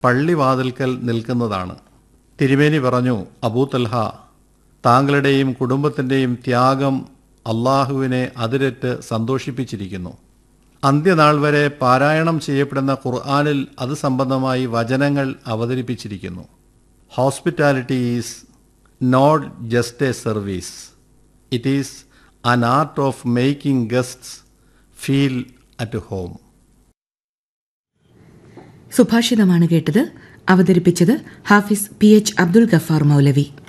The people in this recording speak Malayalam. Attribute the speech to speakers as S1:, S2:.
S1: പള്ളിവാതിൽക്കൽ നിൽക്കുന്നതാണ്. തിരുമേനി പറഞ്ഞു, അബൂ തൽഹ, താങ്കളുടെയും കുടുംബത്തിൻ്റെയും ത്യാഗം അള്ളാഹുവിനെ അതിരറ്റ് സന്തോഷിപ്പിച്ചിരിക്കുന്നു. അന്ത്യനാൾ വരെ പാരായണം ചെയ്യപ്പെടുന്ന ഖുർആനിൽ അത് സംബന്ധമായി വചനങ്ങൾ അവതരിപ്പിച്ചിരിക്കുന്നു. Hospitality is not just A service, it is an art of making guests feel at home.
S2: സുഭാഷിതമാണ് കേട്ടത്. അവതരിപ്പിച്ചത് ഹാഫിസ് PH അബ്ദുൽ ഗഫാർ മൗലവി.